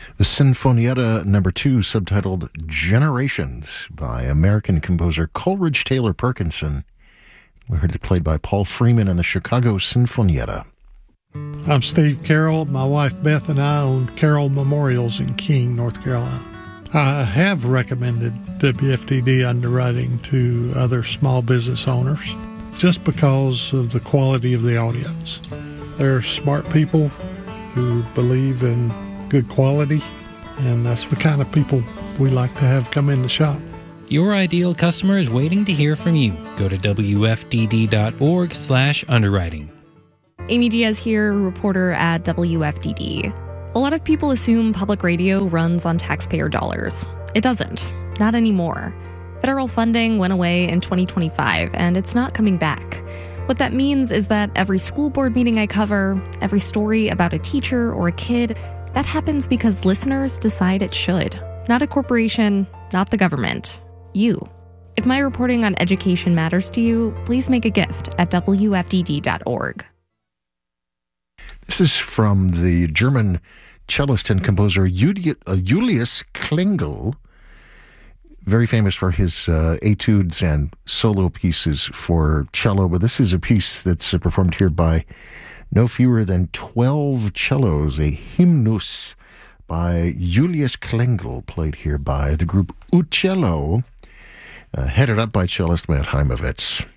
The Sinfonietta No. 2, subtitled Generations, by American composer Coleridge Taylor Perkinson. We heard it played by Paul Freeman and the Chicago Sinfonietta. I'm Steve Carroll. My wife Beth and I own Carroll Memorials in King, North Carolina. I have recommended WFDD underwriting to other small business owners just because of the quality of the audience. They're smart people who believe in good quality, and that's the kind of people we like to have come in the shop. Your ideal customer is waiting to hear from you. Go to wfdd.org/underwriting. Amy Diaz here, reporter at WFDD. A lot of people assume public radio runs on taxpayer dollars. It doesn't. Not anymore. Federal funding went away in 2025, and it's not coming back. What that means is that every school board meeting I cover, every story about a teacher or a kid, that happens because listeners decide it should. Not a corporation, not the government. You. If my reporting on education matters to you, please make a gift at WFDD.org. This is from the German cellist and composer Julius Klingel, very famous for his etudes and solo pieces for cello. But this is a piece that's performed here by no fewer than 12 cellos, a hymnus by Julius Klingel, played here by the group Uccello, headed up by cellist Matt Heimovitz.